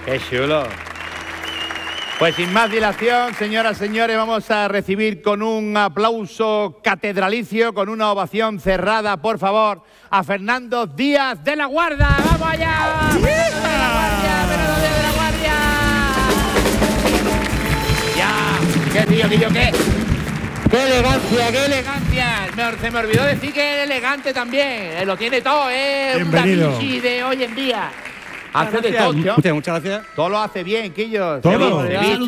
Qué chulo. Pues sin más dilación, señoras, señores, vamos a recibir con un aplauso catedralicio, con una ovación cerrada, por favor, a Fernando Díaz de la Guardia. ¡Vamos allá! ¡Fernando de la Guardia! ¡Fernando Díaz de la Guardia! ¡Ya! ¡Qué tío, tío, qué! ¡Qué elegancia, qué elegancia! Se me olvidó decir que es elegante también. Lo tiene todo, un Da Vinci de hoy en día. Hace de todo, tío. Muchas gracias. Todo lo hace bien, Quillo. Todo.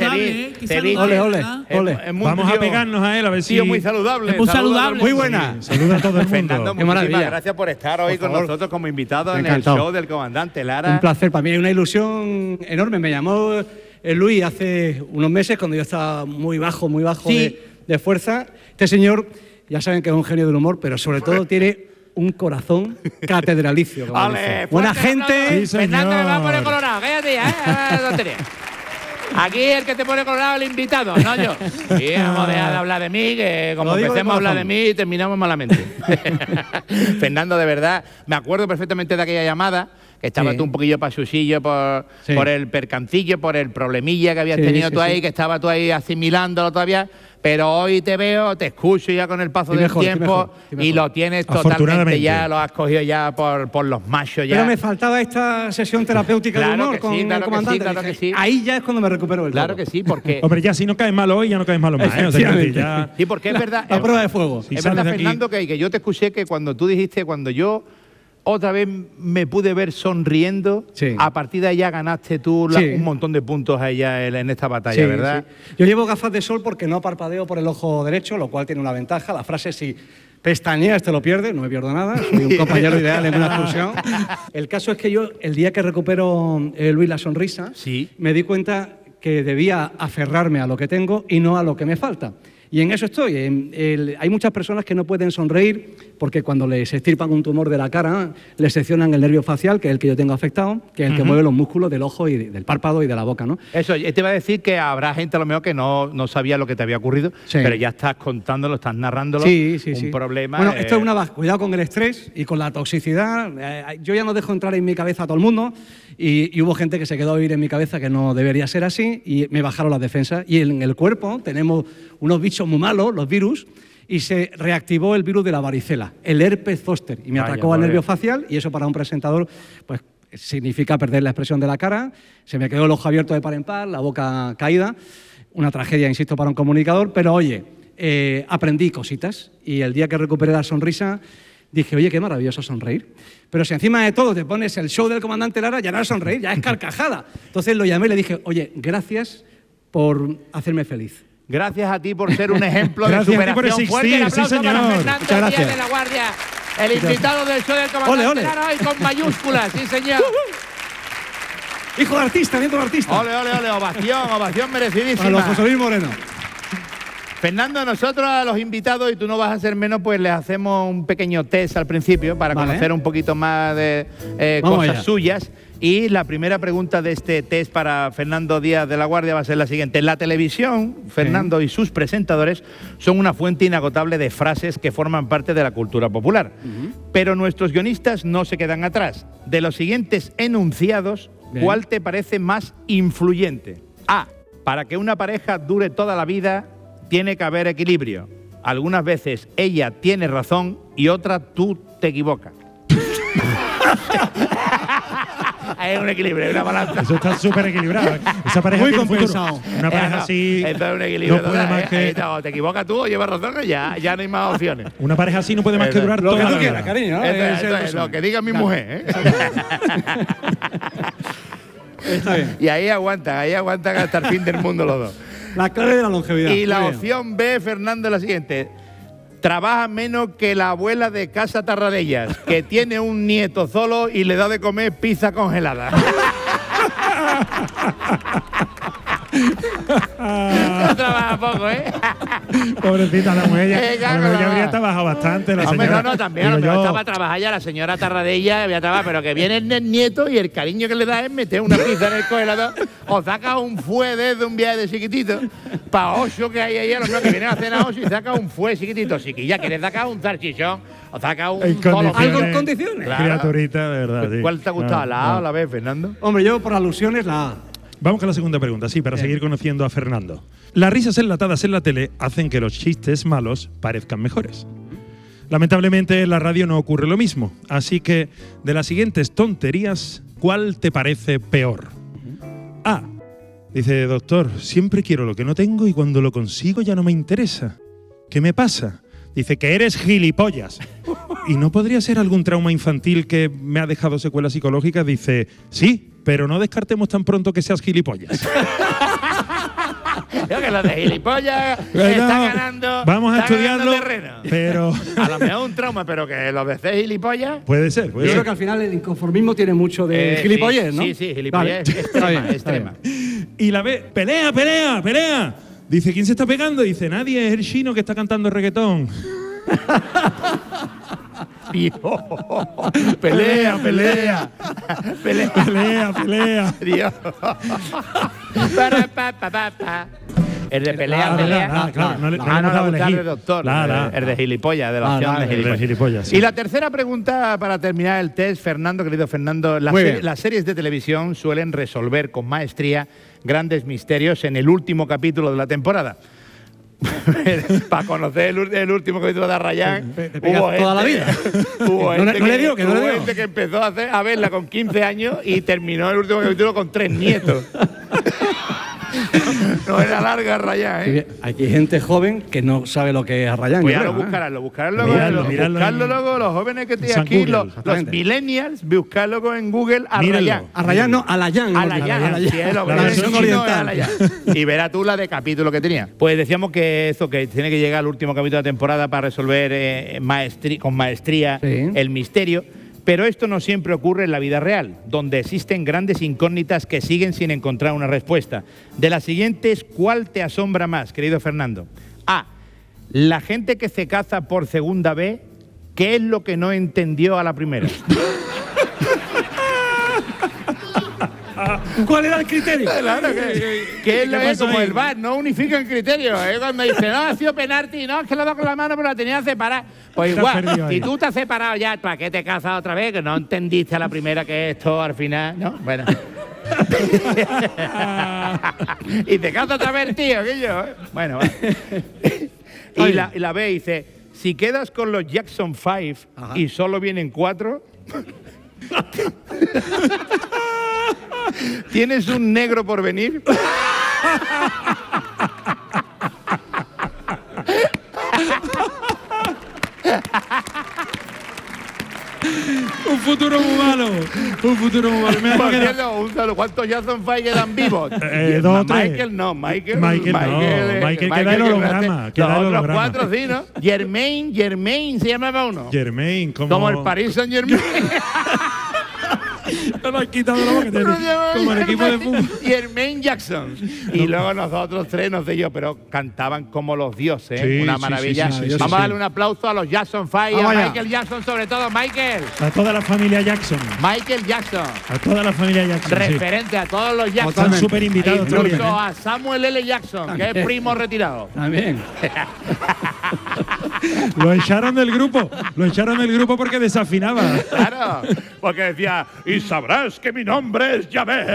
Te vi. Ole. Vamos a pegarnos a él a ver si… Tío muy saludable. Es muy saludable. Muy buena. Saluda a todo el mundo. Fernando, Qué maravilla. muchísimas gracias por estar hoy con nosotros como invitado en Encantado. el show del comandante Lara. Un placer, para mí es una ilusión enorme. Me llamó Luis hace unos meses cuando yo estaba muy bajo Sí. de fuerza. Este señor, ya saben que es un genio del humor, pero sobre todo tiene un corazón catedralicio. Vale, Buena gente. Sí, Fernando me va a poner señor. colorado, cállate ya, Aquí el que te pone colorado es el invitado, no yo. Y vamos a dejar de hablar de mí, que como Lo digo de empecemos a hablar de corazón. mí, terminamos malamente. Fernando, de verdad, me acuerdo perfectamente de aquella llamada, que estabas Sí. tú un poquillo pasusillo Sí. por el percancillo, por el problemilla que habías Sí, tenido sí, tú ahí, sí. que estabas tú ahí asimilándolo todavía. Pero hoy te veo, te escucho ya con el paso Sí, del mejor, sí, tiempo mejor, sí, mejor. y lo tienes totalmente Afortunadamente. ya, lo has cogido ya por los machos ya. Pero me faltaba esta sesión terapéutica de Claro humor que con sí, el claro que sí, comandante. claro que Dije, sí. Ahí ya es cuando me recupero el Claro todo. que sí, porque Hombre, ya si no caes malo hoy, ya no caes malo más. O sea, que ya… sí, porque es verdad. La prueba de fuego. Sí. Es sales verdad, de aquí- Fernando, que yo te escuché que cuando tú dijiste, cuando yo otra vez me pude ver sonriendo, Sí. a partir de ahí ya ganaste tú Sí. un montón de puntos allá en esta batalla, Sí, ¿verdad? sí. Yo llevo gafas de sol porque no parpadeo por el ojo derecho, lo cual tiene una ventaja. La frase si pestañeas te lo pierdes, no me pierdo nada, soy un compañero ideal en una excursión. El caso es que yo, el día que recupero Luis la sonrisa, Sí. me di cuenta que debía aferrarme a lo que tengo y no a lo que me falta. Y en eso estoy. Hay muchas personas que no pueden sonreír porque cuando les extirpan un tumor de la cara, les seccionan el nervio facial, que es el que yo tengo afectado, que es el que mueve los músculos del ojo y del párpado y de la boca, ¿no? Eso, te iba a decir que habrá gente a lo mejor que no sabía lo que te había ocurrido, Sí. pero ya estás contándolo, estás narrándolo. Sí. Un problema. Bueno, esto es una baja. Cuidado con el estrés y con la toxicidad. Yo ya no dejo entrar en mi cabeza a todo el mundo y hubo gente que se quedó a vivir en mi cabeza que no debería ser así y me bajaron las defensas. Y en el cuerpo tenemos unos bichos muy malos, los virus, y se reactivó el virus de la varicela, el herpes zóster, y me Vaya, atacó al madre. nervio facial y eso para un presentador pues significa perder la expresión de la cara. Se me quedó el ojo abierto de par en par, la boca caída. Una tragedia, insisto, para un comunicador, pero oye, aprendí cositas y el día que recuperé la sonrisa dije, oye, qué maravilloso sonreír. Pero si encima de todo te pones el show del comandante Lara, ya no es sonreír, ya es carcajada. Entonces lo llamé y le dije, oye, gracias por hacerme feliz. Gracias a ti por ser un ejemplo de Gracias a ti por superación. Fuerte el existir, sí, aplauso para señor. Fernando Muchas gracias. Díaz de la Guardia, el invitado del show del comandante Ole, ole. Lara, hoy con mayúsculas, sí señor. Hijo de artista, nieto de artista. Ole, ovación merecidísima. A los José Luis Moreno. Fernando, nosotros a los invitados, y tú no vas a ser menos, pues les hacemos un pequeño test al principio para Vale. conocer un poquito más de Vamos cosas allá. suyas. Y la primera pregunta de este test para Fernando Díaz de la Guardia va a ser la siguiente. En la televisión, Fernando y sus presentadores son una fuente inagotable de frases que forman parte de la cultura popular. Pero nuestros guionistas no se quedan atrás. De los siguientes enunciados, Bien. ¿cuál te parece más influyente? A. Para que una pareja dure toda la vida, tiene que haber equilibrio. Algunas veces ella tiene razón y otras tú te equivocas. Hay un equilibrio, hay una balanza. Eso está súper equilibrado. Esa pareja Muy tiene futuro. compensado. Una pareja así Esto es un equilibrio. no puede total, más que… o te equivocas tú o llevas razón, ya no hay más opciones. Una pareja así no puede más que durar Lo que toda tú la quieras, vida. cariño, ¿no? Esto es lo que diga mi mujer. Está bien. Y ahí aguantan hasta el fin del mundo los dos. La clave de la longevidad. Y la Muy bien. opción B, Fernando, es la siguiente. Trabaja menos que la abuela de Casa Tarradellas, que tiene un nieto solo y le da de comer pizza congelada. No trabaja poco, ¿eh? Pobrecita la mujer. Claro, A lo mejor ya no. habría trabajado bastante la Hombre, señora. no, también, Digo a lo mejor yo, estaba a trabajar ya la señora Tarradella, había trabajado, pero que viene el nieto y el cariño que le da es meter una pizza en el congelador o saca un fue desde un viaje de chiquitito para 8 que hay ahí, a los que vienen a cenar 8 y saca un fue chiquitito. Si que ya quieres sacar un salchichón o saca un En condiciones. Algo en condiciones. Claro. Criaturita, de verdad. sí. ¿Cuál te ha gustado? No, ¿La A no. o la B, Fernando? Hombre, yo por alusiones la A. Vamos con la segunda pregunta, sí, para seguir conociendo a Fernando. Las risas enlatadas en la tele hacen que los chistes malos parezcan mejores. Lamentablemente en la radio no ocurre lo mismo, así que de las siguientes tonterías, ¿cuál te parece peor? A. Dice, doctor, siempre quiero lo que no tengo y cuando lo consigo ya no me interesa. ¿Qué me pasa? Dice que eres gilipollas. ¿Y no podría ser algún trauma infantil que me ha dejado secuelas psicológicas? Dice, sí, pero no descartemos tan pronto que seas gilipollas. Yo que los de gilipollas Bueno, están ganando. vamos a están estudiarlo, ganando terreno. pero A lo mejor un trauma, pero que los de ser gilipollas. puede ser, puede Yo ser. creo que al final el inconformismo tiene mucho de gilipollez, sí, ¿no? Sí, sí, gilipollez. Vale. Extrema, Está bien, está extrema. Y la ve, pelea, pelea, pelea. Dice, ¿quién se está pegando? Dice, nadie, es el chino que está cantando reggaetón. Dios. Pelea, pelea. Pelea. Pelea, pelea. Dios. Pa. El de pelea, pelea. claro, no le No, hemos no, dado a el elegir. doctor. La. El de gilipollas, de la opción de El de gilipollas. gilipollas, sí. Y la tercera pregunta para terminar el test, Fernando, querido Fernando. Muy bien. Las series de televisión suelen resolver con maestría grandes misterios en el último capítulo de la temporada. Para conocer el último capítulo de Arrayán, Te pegas toda la vida. Hubo No le gente digo, que no le hubo digo. gente que empezó a verla con 15 años y terminó el último capítulo con 3 nietos. No era larga Arrayán, ¿eh? Hay gente joven que no sabe lo que es Arrayán. Pues yo ya lo creo, ¿eh? buscarán luego, Miradlo buscarlo en luego, los jóvenes que tienen San aquí, Google, los exactamente. millennials, buscarlo luego en Google Mírenlo. Arrayán. Arrayán no, Alayán. Alayán, sí, es lo que La es versión chino, oriental. es Alayán. Y verás tú la de capítulo que tenía. Pues decíamos que eso, que tiene que llegar al último capítulo de la temporada para resolver con maestría Sí. el misterio. Pero esto no siempre ocurre en la vida real, donde existen grandes incógnitas que siguen sin encontrar una respuesta. De las siguientes, ¿cuál te asombra más, querido Fernando? A. La gente que se casa por segunda vez, ¿qué es lo que no entendió a la primera? ¿Cuál era el criterio? Claro, que es lo ¿Qué es pasó como ahí? el VAR, no unifican criterios. Cuando dice, no, ha sido penalti, no, es que lo ha dado con la mano, pero la tenía separada. Pues Te has igual, perdido ahí. si tú te has separado ya, ¿para qué te casas otra vez? Que no entendiste a la primera que esto al final, ¿no? Bueno. Y te casas otra vez, tío, que yo. Bueno, va. Y la B dice, si quedas con los Jackson 5 Ajá. y solo vienen 4... ¿Tienes un negro por venir? Un futuro muy malo. Un futuro muy malo. Me ha Por quedado- cierto, un saludo. ¿Cuántos Jackson 5 quedan vivos? dos o tres. Michael no, Michael queda el holograma, queda Los el otros holograma. 4 sí, ¿no? Germain se llamaba uno. Germain, Como el Paris Saint Germain. No lo has quitado de la boca, como el equipo de fútbol. Germain Jackson. Y luego nosotros 3, no sé yo, pero cantaban como los dioses. Sí, Una sí, maravilla. sí, sí, sí, Vamos sí. a darle un aplauso a los Jackson 5 y a Vamos allá. Michael Jackson, sobre todo. Michael. A toda la familia Jackson. Michael Jackson. A toda la familia Jackson. sí. Referente a todos los Jackson. Están súper invitados todos. Incluso a Samuel L. Jackson, que es primo retirado. También. Lo echaron del grupo. Lo echaron del grupo porque desafinaba. Claro, porque decía, y sabrás que mi nombre es Yahvé.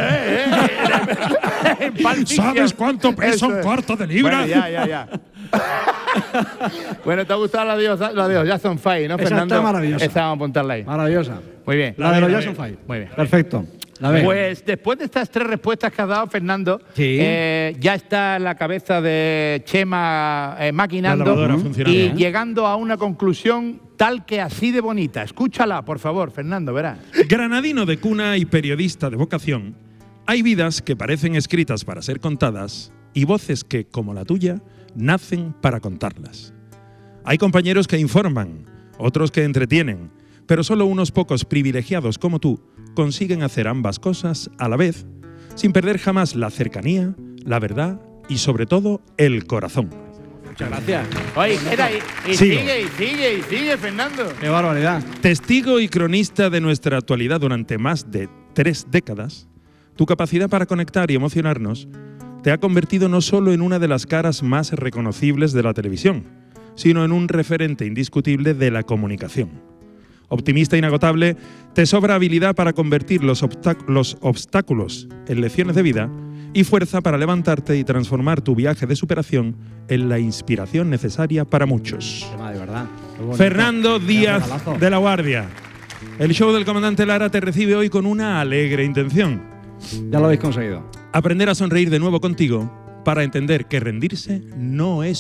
En Pulp Fiction. ¿Sabes cuánto pesa Eso un es. cuarto de libra? Bueno, ya. Bueno, ¿te ha gustado la de los Jackson 5, no, Esa Fernando? está maravillosa. Esa vamos a apuntarla ahí. Maravillosa. Muy bien. La de los B, Jackson 5. Muy bien. Perfecto. La B. Pues después de estas 3 respuestas que has dado, Fernando, Sí. ya está la cabeza de Chema La maquinando lavadora funcionando. y llegando a una conclusión tal que así de bonita. Escúchala, por favor, Fernando, verás. Granadino de cuna y periodista de vocación, hay vidas que parecen escritas para ser contadas y voces que, como la tuya, nacen para contarlas. Hay compañeros que informan, otros que entretienen, pero solo unos pocos privilegiados como tú consiguen hacer ambas cosas a la vez, sin perder jamás la cercanía, la verdad y sobre todo el corazón. Muchas gracias. Oye, espera, y Sigo. sigue, Fernando. Qué barbaridad. Testigo y cronista de nuestra actualidad durante más de 3 décadas, tu capacidad para conectar y emocionarnos te ha convertido no solo en una de las caras más reconocibles de la televisión, sino en un referente indiscutible de la comunicación. Optimista inagotable, te sobra habilidad para convertir los obstáculos en lecciones de vida y fuerza para levantarte y transformar tu viaje de superación en la inspiración necesaria para muchos. Tema de verdad. Qué bonito. Fernando Qué Díaz regalazo. de la Guardia. El show del comandante Lara te recibe hoy con una alegre intención. Ya lo habéis conseguido. Aprender a sonreír de nuevo contigo para entender que rendirse no es